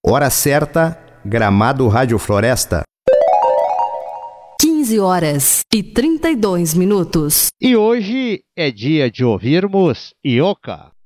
Hora certa, Gramado Rádio Floresta. 15h32. E hoje é dia de ouvirmos Ioca.